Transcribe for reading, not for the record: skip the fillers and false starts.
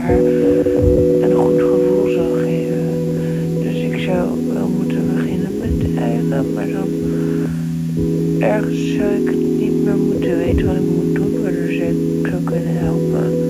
haar een goed gevoel zal geven. Dus ik zou wel moeten beginnen met eigen, maar dan ergens zou ik het niet meer moeten weten wat ik moet doen, waardoor ze ik zou kunnen helpen.